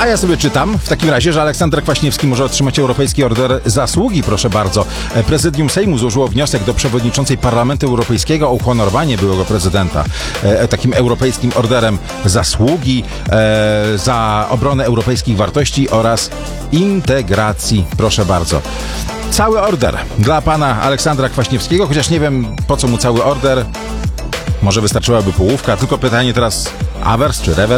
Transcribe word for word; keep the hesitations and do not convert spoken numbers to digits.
A ja sobie czytam w takim razie, że Aleksander Kwaśniewski może otrzymać Europejski Order Zasługi, proszę bardzo. Prezydium Sejmu złożyło wniosek do przewodniczącej Parlamentu Europejskiego o uhonorowanie byłego prezydenta e, takim Europejskim Orderem Zasługi e, za obronę europejskich wartości oraz integracji, proszę bardzo. Cały order dla pana Aleksandra Kwaśniewskiego, chociaż nie wiem, po co mu cały order. Może wystarczyłaby połówka, tylko pytanie teraz, awers czy rewers?